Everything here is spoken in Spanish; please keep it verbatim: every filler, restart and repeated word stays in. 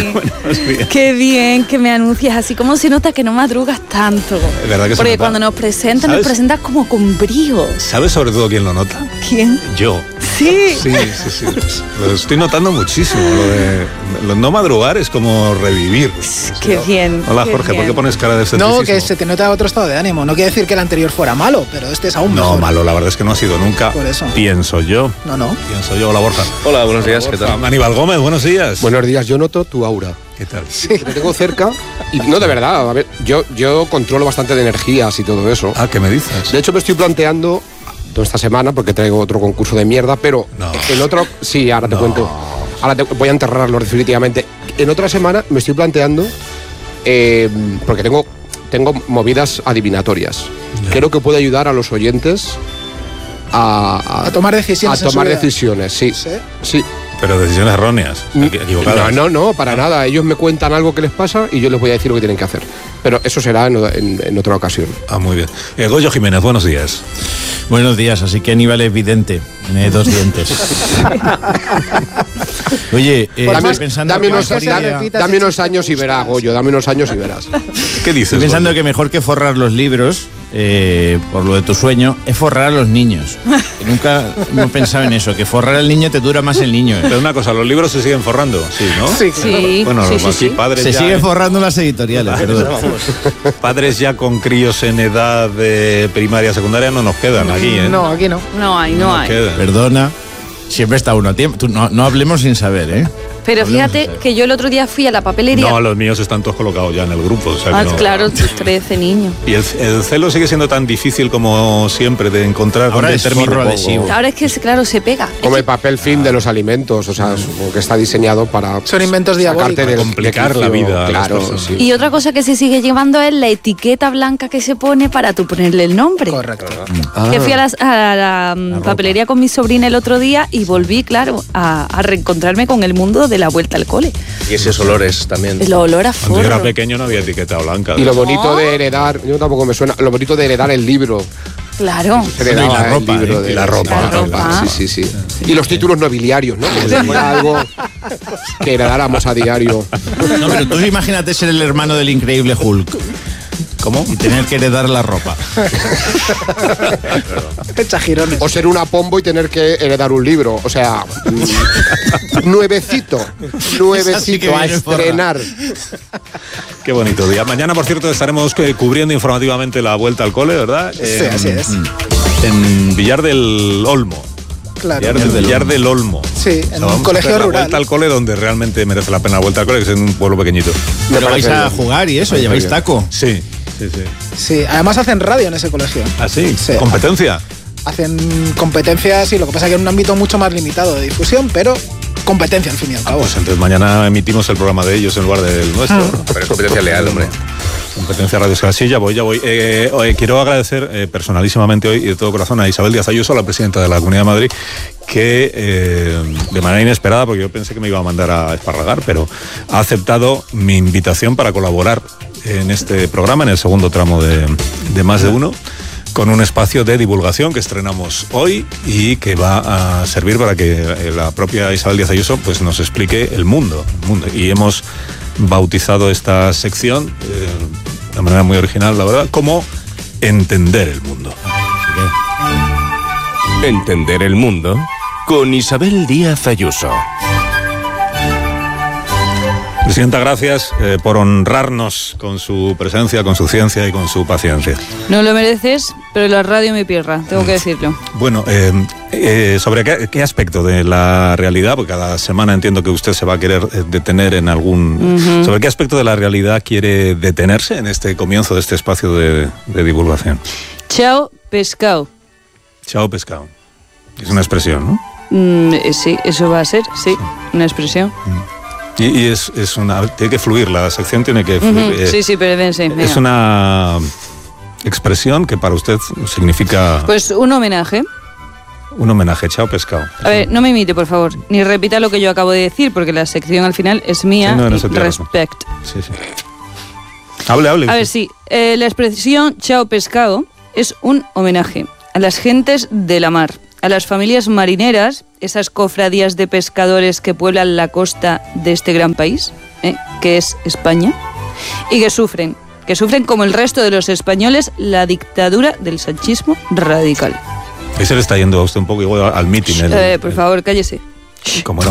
Buenos días. Qué bien que me anuncias así. ¿Cómo se nota que no madrugas tanto? Es verdad que se Porque nota. cuando nos presentas, nos ¿Sabes? presentas como con brío. ¿Sabes sobre todo quién lo nota? ¿Quién? Yo. Sí. Sí, sí, sí. Lo estoy notando muchísimo. Lo de lo no madrugar es como revivir. Qué bien. Hola, qué Jorge, bien. ¿por qué pones cara de escepticismo? No, que se te nota otro estado de ánimo. No quiere decir que el anterior fuera malo, pero este es aún No, mejor. malo, la verdad es que no ha sido nunca. Por eso. Pienso yo. No, no. Pienso yo. Hola, Borja. Hola, buenos días, ¿qué tal? Aníbal Gómez, buenos días. Buenos días, yo noto tu aura. ¿Qué tal? Te tengo cerca y no, de verdad, a ver, yo, yo controlo bastante de energías y todo eso. Ah, ¿qué me dices? De hecho, me estoy planteando toda esta semana, porque traigo otro concurso de mierda, pero No. en otro, sí, ahora te No. cuento. Ahora te, voy a enterrarlo definitivamente. En otra semana me estoy planteando, eh, porque tengo, tengo movidas adivinatorias. Ya. Creo que puede ayudar a los oyentes a, a, A tomar decisiones A en su tomar vida. decisiones, sí. ¿Sí? Sí. Pero decisiones erróneas, equivocadas. No, no, no, para nada. Ellos me cuentan algo que les pasa y yo les voy a decir lo que tienen que hacer. Pero eso será en, en, en otra ocasión. Ah, muy bien. Eh, Goyo Jiménez, buenos días. Buenos días, así que Aníbal es vidente, tiene dos dientes. Oye, eh, Dame, estoy pensando dame que unos, mejor dame- idea- dame unos años y verás, Goyo, dame unos años y verás. ¿Qué dices? Estoy pensando Goyo? que mejor que forrar los libros, eh, por lo de tu sueño, es forrar a los niños. Que nunca hemos pensado en eso, que forrar al niño te dura más el niño. ¿eh? Pero una cosa, los libros se siguen forrando, sí, ¿no? Sí, Sí, Bueno, sí, los sí, aquí sí. padres Se ya, sigue ¿eh? forrando las editoriales, perdón. Padres ya con críos en edad de primaria, secundaria no nos quedan aquí, ¿eh? No, aquí no. No hay, no nos hay. quedan. Perdona, siempre está uno a tiempo. Tú, no, no hablemos sin saber, ¿eh? Pero Hablemos fíjate en serio. que yo el otro día fui a la papelería. No, los míos están todos colocados ya en el grupo. O sea que Ah, no- claro, trece niños. Y el, el celo sigue siendo tan difícil como siempre de encontrar Ahora dónde es termina. forro adhesivo. Ahora es que, claro, se pega. Es Como que- el papel film de los alimentos, o sea, supongo que está diseñado para Son inventos diabólicos. sacarte del- Para complicar de la quicio, vida a las Claro, personas. sí. Y otra cosa que se sigue llevando es la etiqueta blanca que se pone para tú ponerle el nombre. Correcto. Que fui a, las- a la, mm, papelería con mi sobrina el otro día y volví, claro, a, a reencontrarme con el mundo de la vuelta al cole. Y esos olores también. El olor a Cuando yo era forro. pequeño no había etiqueta blanca. Y lo bonito No. de heredar, yo tampoco me suena, lo bonito de heredar el libro. Claro. Se heredaba y la ropa, el libro ¿eh? de Y la ropa. La ropa. Sí, sí, sí. Y los títulos nobiliarios, ¿no? Como si fuera algo que heredáramos a diario. No, pero tú imagínate ser el hermano del increíble Hulk. ¿Cómo? Y tener que heredar la ropa. Echa girones. O ser una pombo y tener que heredar un libro. O sea, mm, nuevecito, Esa sí que nuevecito a viene forra. estrenar. Qué bonito día. Mañana, por cierto, estaremos eh, cubriendo informativamente la vuelta al cole, ¿verdad? Sí, En- así es. En Villar del Olmo. Claro. Villar del, Villar del Olmo. Sí, O sea, en vamos un a colegio hacer la rural. vuelta al cole donde realmente merece la pena la vuelta al cole, que es en un pueblo pequeñito. Me Pero vais parece a bien. jugar y eso, Me lleváis parece taco. Sí, sí, sí. Sí, además hacen radio en ese colegio. ¿Ah, sí? Sí. ¿Competencia? Hacen competencias y lo que pasa es que en un ámbito mucho más limitado de difusión, pero competencia al fin y al Ah, cabo. pues entonces mañana emitimos el programa de ellos en lugar del nuestro. Pero es competencia leal, hombre. Competencia Radio Escala. Sí, ya voy, ya voy. Eh, eh, quiero agradecer eh, personalísimamente hoy y de todo corazón a Isabel Díaz Ayuso, la presidenta de la Comunidad de Madrid, que eh, de manera inesperada, porque yo pensé que me iba a mandar a esparragar, pero ha aceptado mi invitación para colaborar en este programa, en el segundo tramo de, de Más de Uno, con un espacio de divulgación que estrenamos hoy y que va a servir para que eh, la propia Isabel Díaz Ayuso pues, nos explique el mundo, el mundo. Y hemos bautizado esta sección eh, de manera muy original, la verdad, como Entender el Mundo. Entender el mundo con Isabel Díaz Ayuso. Presidenta, gracias eh, por honrarnos con su presencia, con su ciencia y con su paciencia. No lo mereces, pero la radio me pierda, tengo que decirlo. Bueno, eh, eh, ¿sobre qué, qué aspecto de la realidad? Porque cada semana entiendo que usted se va a querer eh, detener en algún... Ujú. ¿Sobre qué aspecto de la realidad quiere detenerse en este comienzo de este espacio de, de divulgación? Chao, pescado. Chao, pescado. Es una expresión, ¿no? Mm, eh, sí, eso va a ser, sí, una expresión. Y, y es, es una... Tiene que fluir, la sección tiene que fluir. Ujú, eh, sí, sí, pero dense, venga. es una expresión que para usted significa Pues un homenaje. un homenaje. Chao, pescado. A ver, no me imite, por favor, ni repita lo que yo acabo de decir, porque la sección al final es mía. Sí, no, en y eso tiene razón. respect. Sí, sí. Hable, hable. A ver, sí, eh, la expresión chao pescado es un homenaje a las gentes de la mar, a las familias marineras, esas cofradías de pescadores que pueblan la costa de este gran país. ¿eh? que es España, y que sufren, que sufren como el resto de los españoles la dictadura del sanchismo radical. Ahí se le está yendo a usted un poco igual al mitin. Eh, por favor, cállese. Como no.